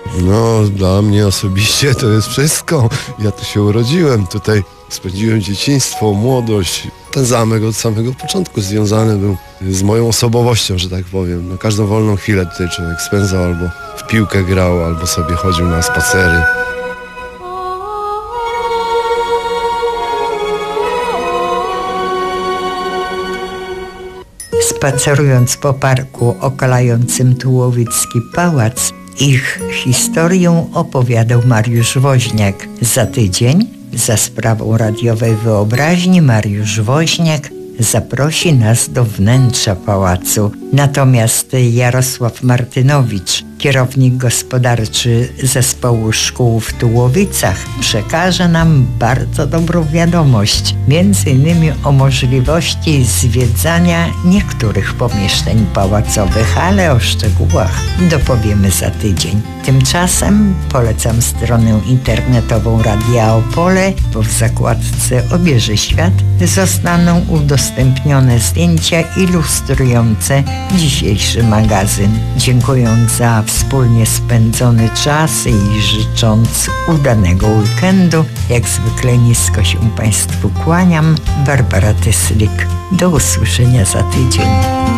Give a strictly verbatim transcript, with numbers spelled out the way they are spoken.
No, dla mnie osobiście to jest wszystko. Ja tu się urodziłem, tutaj spędziłem dzieciństwo, młodość. Ten zamek od samego początku związany był z moją osobowością, że tak powiem. No, każdą wolną chwilę tutaj człowiek spędzał, albo w piłkę grał, albo sobie chodził na spacery. Spacerując po parku okalającym Tułowicki Pałac, ich historię opowiadał Mariusz Woźniak. Za tydzień, za sprawą radiowej wyobraźni, Mariusz Woźniak zaprosi nas do wnętrza pałacu. Natomiast Jarosław Martynowicz, kierownik gospodarczy zespołu szkół w Tułowicach, przekaże nam bardzo dobrą wiadomość, między innymi o możliwości zwiedzania niektórych pomieszczeń pałacowych, ale o szczegółach dopowiemy za tydzień. Tymczasem polecam stronę internetową Radia Opole, bo w zakładce Obieży Świat zostaną udostępnione zdjęcia ilustrujące dzisiejszy magazyn. Dziękując za wspólnie spędzony czas i życząc udanego weekendu, jak zwykle nisko się Państwu kłaniam, Barbara Tyslik. Do usłyszenia za tydzień.